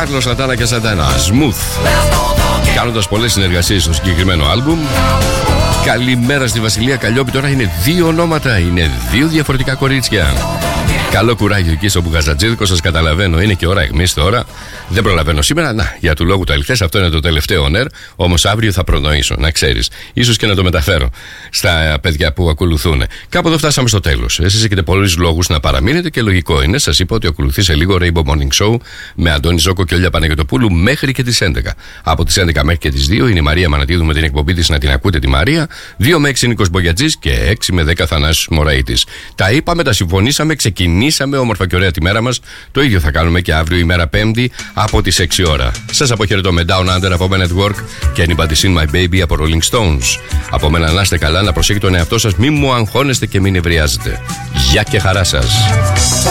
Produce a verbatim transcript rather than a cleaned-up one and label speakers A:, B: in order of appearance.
A: Κάρλος Σαντάνα και Σαντάνα. Smooth. Κάνοντας πολλές συνεργασίες στο συγκεκριμένο άλμπουμ. Καλημέρα στη Βασιλεία Καλλιόπη. Τώρα είναι δύο ονόματα, είναι δύο διαφορετικά κορίτσια. Καλό κουράγιο εκεί στο Μπουγαζατζίδικο, σας καταλαβαίνω. Είναι και ώρα αιχμής τώρα. Δεν προλαβαίνω σήμερα. Να, για του λόγου το αληθές, αυτό είναι το τελευταίο νερ. Όμως αύριο θα προνοήσω, να ξέρεις. Ίσως και να το μεταφέρω στα παιδιά που ακολουθούν. Κάπου εδώ φτάσαμε στο τέλος. Εσείς έχετε πολλούς λόγους να παραμείνετε και λογικό είναι. Σας είπα ότι ακολουθεί σε λίγο Rainbow Morning Show με Αντώνη Ζόκο και Όλια Παναγιωτοπούλου μέχρι και τις έντεκα. Από τις έντεκα μέχρι και τις δύο είναι η Μαρία Μανατίδου με την εκπομπή της. Να την ακούτε τη Μαρία. δύο με έξι Νίκος Μπογιατζής και έξι με δέκα Θανάσης Μωραΐτης. Τα είπαμε, τα συμφωνήσαμε, ξεκινήσαμε όμορφα και ωραία τη μέρα μας. Το ίδιο θα κάνουμε και αύριο ημέρα Πέμπτη από τις έξι ώρα. Σας αποχαιρετώ με Down Under από Men at Work και Anybody Seen My Baby από Rolling Stones. Από μένα να είστε καλά, να προσέχετε τον εαυτό σας, μην μου αγχώνεστε και μην νευριάζετε. Γεια και χαρά σας.